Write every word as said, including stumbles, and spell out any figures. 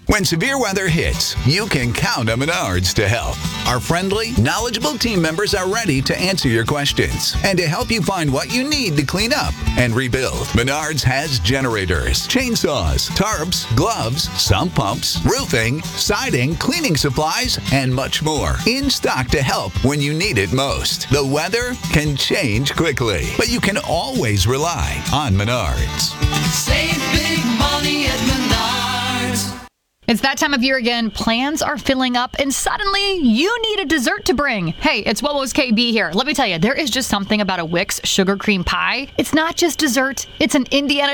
When severe weather hits, you can count on Menards to help. Our friendly, knowledgeable team members are ready to answer your questions and to help you find what you need to clean up and rebuild. Menards has generators, chainsaws, tarps, gloves, sump pumps, roofing, siding, cleaning supplies, and much more in stock to help when you need it most. The weather can change quickly, but you can always rely on Menards. Save big money at Menards. It's that time of year again. Plans are filling up, and suddenly you need a dessert to bring. Hey, it's Wowo's K B here. Let me tell you, there is just something about a Wix sugar cream pie. It's not just dessert. It's an Indiana